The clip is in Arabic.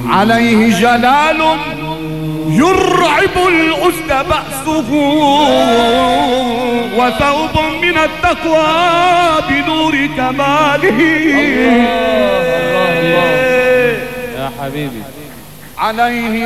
عليه جلال يرعب الأسد بأسه، وثوب من التقوى بنور كماله. الله الله الله يا حبيبي. عليه